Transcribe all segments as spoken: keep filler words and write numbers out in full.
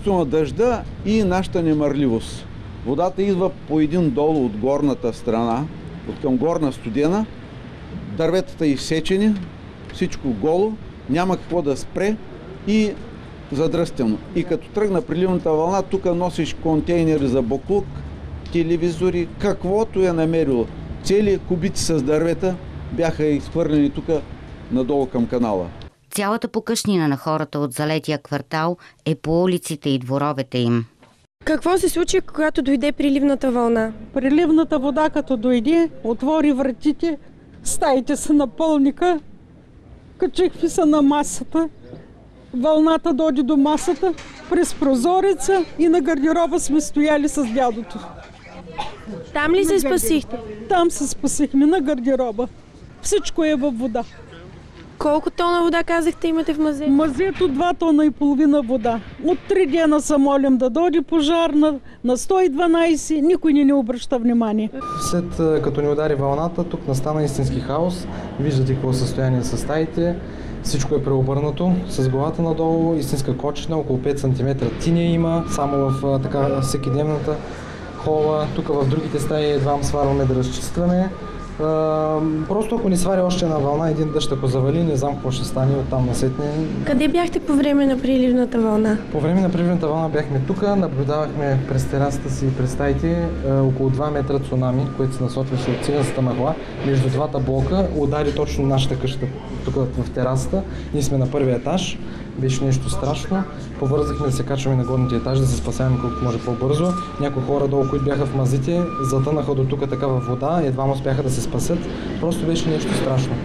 въздействието на дъжда и нашата немърливост. Водата идва по един долу от горната страна, от към горна студена, дърветата изсечени, всичко голо, няма какво да спре и задръстено. И като тръгна приливната вълна, тук носиш контейнери за боклук, телевизори, каквото е намерило. Цели кубици с дървета бяха изхвърлени тук надолу към канала. Цялата покъшнина на хората от залетия квартал е по улиците и дворовете им. Какво се случи, когато дойде приливната вълна? Приливната вода, като дойде, отвори вратите, стаите се напълника, качихме се на масата. Вълната дойде до масата, през прозореца и на гардероба сме стояли с дядото. Там ли се спасихте? Там се спасихме, на гардероба. Всичко е във вода. Колко тона вода казахте имате в мазето? Мазето два тона и половина вода. От три дена се молим да дойде пожар на, на сто и дванайсет, никой не ни обръща внимание. След като ни удари вълната, тук настана истински хаос. Виждате какво състояние са стаите. Всичко е преобърнато, с главата надолу, истинска кочина, около пет сантиметра тиня има, само в така всекидневната хола. Тук в другите стаи едва сварваме да разчистваме. Uh, просто ако ни свари още една вълна, един дъжд ако завали, не знам какво ще стане оттам насетне. Къде бяхте по време на приливната вълна? По време на приливната вълна бяхме тук, наблюдавахме през терасата си и през стаите uh, около два метра цунами, което се насочваше от циганската мъгла между двата блока, удари точно нашата къща тук в терасата. Ние сме на първия етаж, беше нещо страшно. Повързахме да се качваме на горните етажи, да се спасяваме колкото може по-бързо. Някои хора долу, които бяха в мазите, затънаха до тук такава вода, едва успяха да се спасят. Просто беше нещо страшно.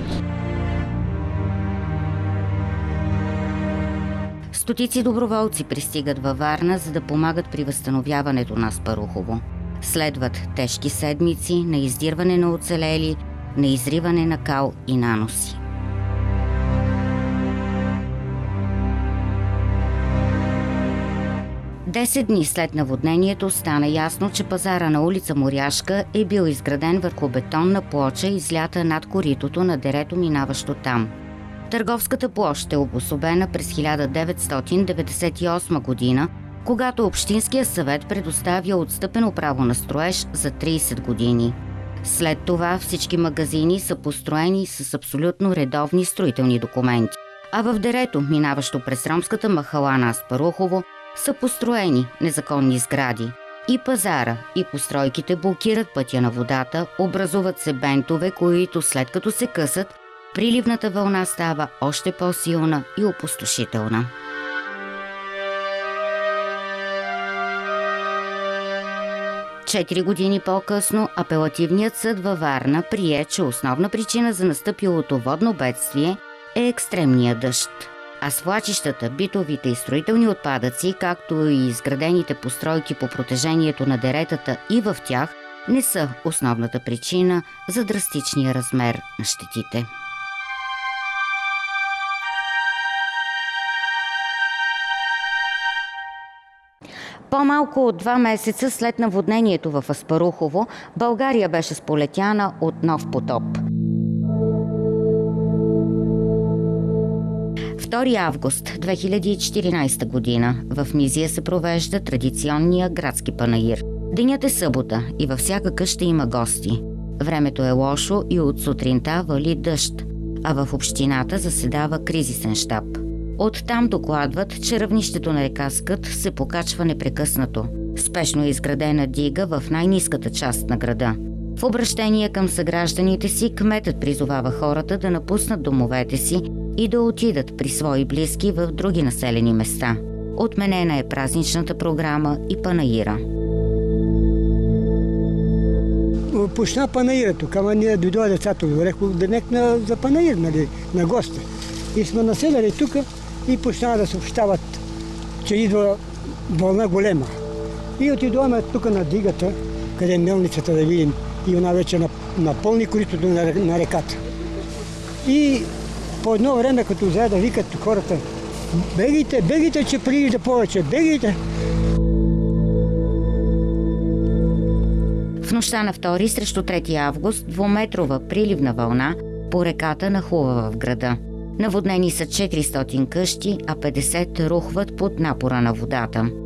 Стотици доброволци пристигат във Варна, за да помагат при възстановяването на Аспарухово. Следват тежки седмици на издирване на оцелели, на изриване на кал и наноси. Десет дни след наводнението стана ясно, че пазара на улица Моряшка е бил изграден върху бетонна плоча, излята над коритото на дерето, минаващо там. Търговската площ е обособена през хиляда деветстотин деветдесет и осма година, когато Общинския съвет предоставя отстъпено право на строеж за трийсет години. След това всички магазини са построени с абсолютно редовни строителни документи. А в дерето, минаващо през ромската махала на Аспарухово, са построени незаконни сгради. И пазара, и постройките блокират пътя на водата, образуват се бентове, които след като се късат, приливната вълна става още по-силна и опустошителна. Четири години по-късно апелативният съд във Варна прие, че основна причина за настъпилото водно бедствие е екстремния дъжд. А свлачищата, битовите и строителни отпадъци, както и изградените постройки по протежението на деретата и в тях, не са основната причина за драстичния размер на щетите. По-малко от два месеца след наводнението в Аспарухово, България беше сполетяна от нов потоп. втори август две хиляди и четиринайсета година в Мизия се провежда традиционния градски панаир. Денят е събота и във всяка къща има гости. Времето е лошо и от сутринта вали дъжд, а в общината заседава кризисен щаб. Оттам докладват, че равнището на река Скът се покачва непрекъснато. Спешно е изградена дига в най-ниската част на града. В обращение към съгражданите си, кметът призовава хората да напуснат домовете си и да отидат при свои близки в други населени места. Отменена е празничната програма и панаира. Почна панаира тук, ама ние дойдоха децата, рекох да нека за панаир, нали, на гости. И сме населили тук и почна да съобщават, че идва вълна голема. И отидоме тук на дигата, къде е мелницата да видим, и она вече напълни коритото на, на реката. И по едно време, като взе да викат хората, бегайте, бегайте, че приижда повече, бегайте. В нощта на втори срещу трети август двуметрова приливна вълна по реката нахлува в града. Наводнени са четиристотин къщи, а петдесет рухват под напора на водата.